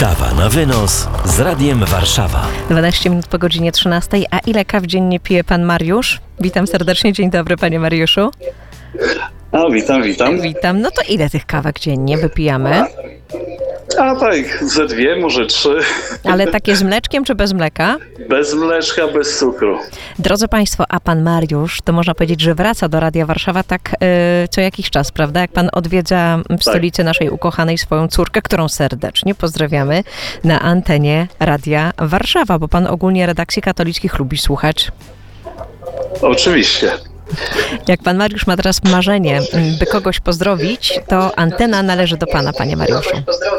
Kawa na wynos z Radiem Warszawa. 12 minut po godzinie 13. A ile kaw dziennie pije pan Mariusz? Witam serdecznie. Dzień dobry, panie Mariuszu. Witam. Witam. No to ile tych kawek dziennie wypijamy? A tak, ze 2, może 3. Ale takie z mleczkiem czy bez mleka? Bez mleczka, bez cukru. Drodzy państwo, a pan Mariusz, to można powiedzieć, że wraca do Radia Warszawa tak co jakiś czas, prawda? Jak pan odwiedza w stolicy naszej ukochanej swoją córkę, którą serdecznie pozdrawiamy na antenie Radia Warszawa, bo pan ogólnie redakcji katolickich lubi słuchać. Oczywiście. Jak pan Mariusz ma teraz marzenie, by kogoś pozdrowić, to antena należy do pana, panie Mariuszu.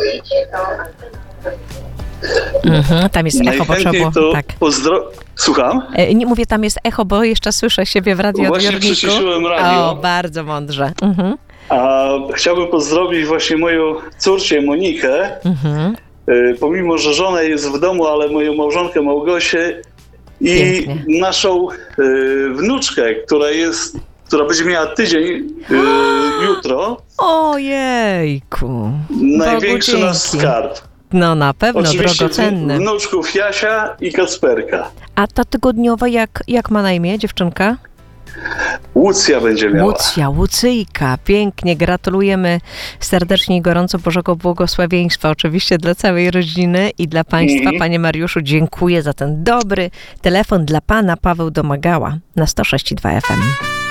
Tam jest echo, bo trzeba było... Tak. Słucham? Nie mówię, tam jest echo, bo jeszcze słyszę siebie w radioodbiorniku. Właśnie przyciszyłem radio. O, bardzo mądrze. A chciałbym pozdrowić właśnie moją córcię Monikę. Pomimo, że żona jest w domu, ale moją małżonkę Małgosię i pięknie. Naszą wnuczkę, która będzie miała tydzień jutro. Ojejku. Największy nasz skarb. No na pewno, oczywiście drogocenny. Wnuczków Jasia i Kacperka. A ta tygodniowa, jak ma na imię dziewczynka? Łucja będzie miała. Łucyjka. Pięknie, gratulujemy serdecznie i gorąco Bożego błogosławieństwa oczywiście dla całej rodziny i dla państwa. Panie Mariuszu, dziękuję za ten dobry telefon dla pana. Paweł Domagała na 106,2 FM.